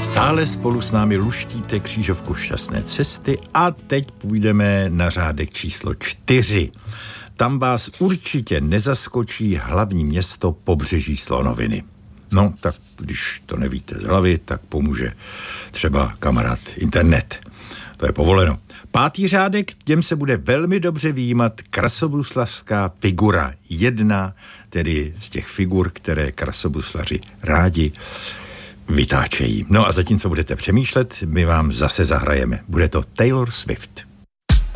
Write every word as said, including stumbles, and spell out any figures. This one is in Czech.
Stále spolu s námi luštíte křížovku šťastné cesty a teď půjdeme na řádek číslo čtyři. Tam vás určitě nezaskočí hlavní město Pobřeží slonoviny. No, tak když to nevíte z hlavy, tak pomůže třeba kamarád internet. To je povoleno. Pátý řádek, těm se bude velmi dobře vyjímat krasobuslavská figura. Jedna, tedy z těch figur, které krasobuslaři rádi vytáčejí. No a zatímco budete přemýšlet, my vám zase zahrajeme. Bude to Taylor Swift.